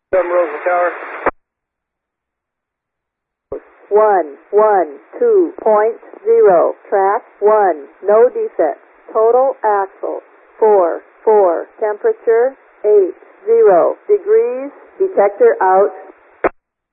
Rosen Tower. 112.0. Track 1. No defects. Total axle 4. Temperature 80 degrees. Detector out.